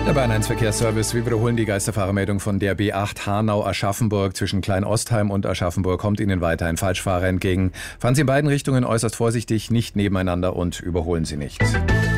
Der Bayern 1 Verkehrsservice. Wir wiederholen die Geisterfahrermeldung von der B8 Hanau-Aschaffenburg. Zwischen Klein-Ostheim und Aschaffenburg kommt Ihnen weiter ein Falschfahrer entgegen. Fahren Sie in beiden Richtungen äußerst vorsichtig, nicht nebeneinander und überholen Sie nicht.